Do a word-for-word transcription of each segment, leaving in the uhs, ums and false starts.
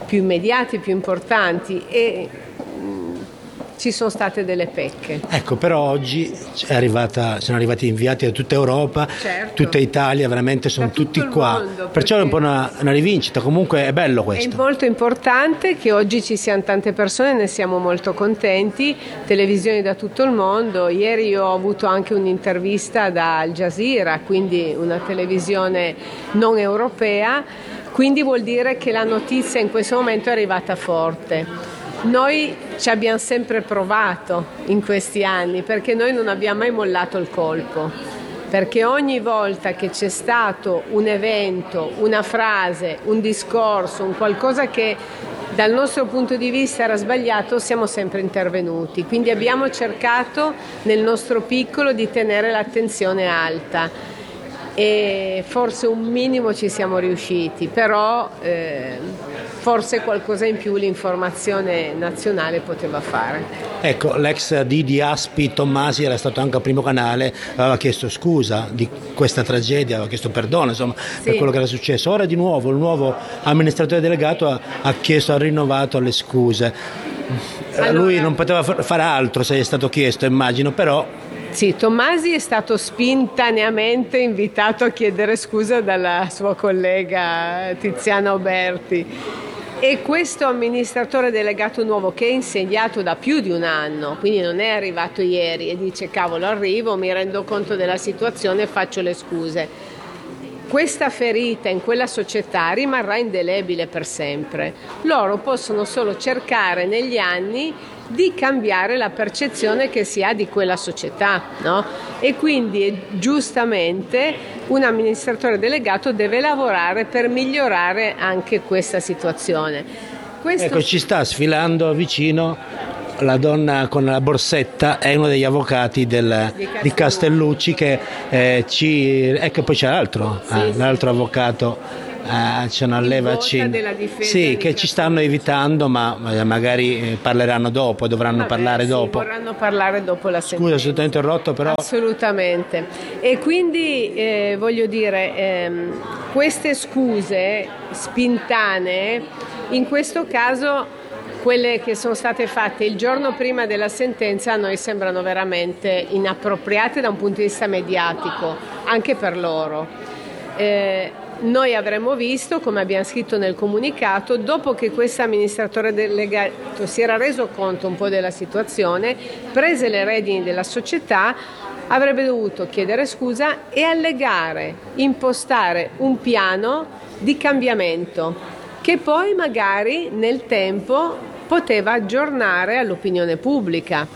più immediati, più importanti, e ci sono state delle pecche. Ecco, però oggi è arrivata, sono arrivati inviati da tutta Europa, certo. tutta Italia, veramente sono tutti qua. Mondo, perciò è un po' una, una rivincita, comunque è bello questo. È molto importante che oggi ci siano tante persone, ne siamo molto contenti, televisioni da tutto il mondo. Ieri io ho avuto anche un'intervista da Al Jazeera, quindi una televisione non europea, quindi vuol dire che la notizia in questo momento è arrivata forte. Noi ci abbiamo sempre provato in questi anni, perché noi non abbiamo mai mollato il colpo, perché ogni volta che c'è stato un evento, una frase, un discorso, un qualcosa che dal nostro punto di vista era sbagliato, siamo sempre intervenuti. Quindi abbiamo cercato nel nostro piccolo di tenere l'attenzione alta e forse un minimo ci siamo riusciti, però eh, forse qualcosa in più l'informazione nazionale poteva fare. Ecco, l'ex D di Aspi Tommasi era stato anche al Primo Canale, aveva chiesto scusa di questa tragedia, aveva chiesto perdono, insomma, sì, per quello che era successo. Ora di nuovo il nuovo amministratore delegato ha, ha chiesto, ha rinnovato le scuse. Allora, lui non poteva fare altro se è stato chiesto, immagino, però... Sì, Tommasi è stato spintaneamente invitato a chiedere scusa dalla sua collega Tiziana Oberti, e questo amministratore delegato nuovo, che è insediato da più di un anno, quindi non è arrivato ieri e dice cavolo arrivo, mi rendo conto della situazione e faccio le scuse. Questa ferita in quella società rimarrà indelebile per sempre. Loro possono solo cercare negli anni di cambiare la percezione che si ha di quella società, no? E quindi giustamente un amministratore delegato deve lavorare per migliorare anche questa situazione. Questo... Ecco, ci sta sfilando vicino la donna con la borsetta, è uno degli avvocati del, di, Castellucci. di Castellucci che eh, ci... ecco, poi c'è l'altro, sì, eh, sì. l'altro avvocato. Uh, c'è una leva sì, che ci stanno evitando, ma magari parleranno dopo, dovranno Vabbè, parlare sì, dopo. Vorranno parlare dopo la sentenza. Scusa se ti ho interrotto, però. Assolutamente. E quindi eh, voglio dire, ehm, queste scuse spintanee, in questo caso quelle che sono state fatte il giorno prima della sentenza, a noi sembrano veramente inappropriate da un punto di vista mediatico, anche per loro. Eh, Noi avremmo visto, come abbiamo scritto nel comunicato, dopo che questo amministratore delegato si era reso conto un po' della situazione, prese le redini della società, avrebbe dovuto chiedere scusa e allegare, impostare un piano di cambiamento che poi magari nel tempo poteva aggiornare all'opinione pubblica.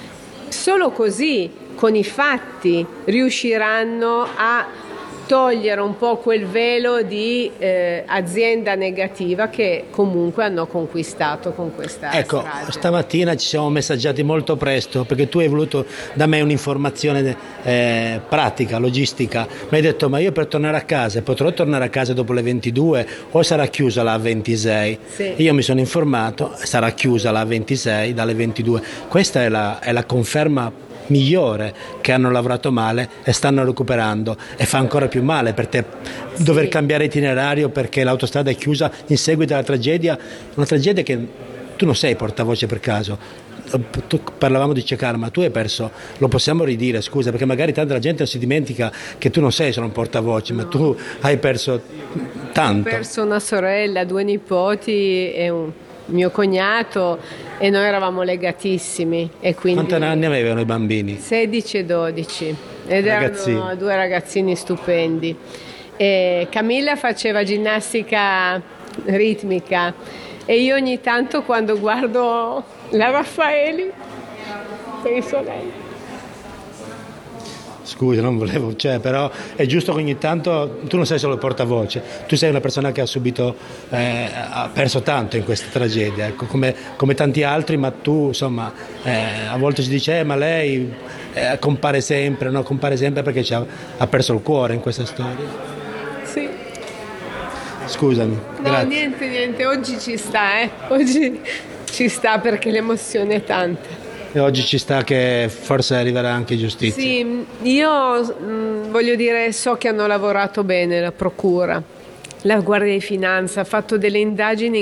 Solo così, con i fatti, riusciranno a togliere un po' quel velo di eh, azienda negativa che comunque hanno conquistato con questa ecco, strage. Stamattina ci siamo messaggiati molto presto perché tu hai voluto da me un'informazione eh, pratica, logistica. Mi hai detto ma io per tornare a casa potrò tornare a casa dopo le ventidue o sarà chiusa la A ventisei? Sì. Io mi sono informato, sarà chiusa la A ventisei dalle ventidue. Questa è la, è la conferma migliore, che hanno lavorato male e stanno recuperando, e fa ancora più male per te dover sì. cambiare itinerario perché l'autostrada è chiusa in seguito alla tragedia, una tragedia che tu non sei portavoce per caso. Tu, parlavamo di Cekar, ma tu hai perso, lo possiamo ridire, scusa, perché magari tanta gente non si dimentica che tu non sei solo un portavoce, no. ma tu hai perso tanto. Ho perso una sorella, due nipoti e un mio cognato, e noi eravamo legatissimi. E quindi quanti anni avevano i bambini? sedici e dodici, ed Ragazzini. erano due ragazzini stupendi. E Camilla faceva ginnastica ritmica e io ogni tanto quando guardo la Raffaeli penso a lei. Scusa, non volevo, cioè, però è giusto che ogni tanto tu non sei solo il portavoce, tu sei una persona che ha subito, eh, ha perso tanto in questa tragedia, ecco, come, come tanti altri, ma tu insomma eh, a volte si dice eh, ma lei eh, compare sempre, no? Compare sempre perché ha, ha perso il cuore in questa storia. Sì. Scusami. No, grazie. niente, niente, oggi ci sta, eh, oggi ci sta perché l'emozione è tanta. E oggi ci sta che forse arriverà anche giustizia. Sì, io mh, voglio dire, so che hanno lavorato bene la procura, la Guardia di Finanza, ha fatto delle indagini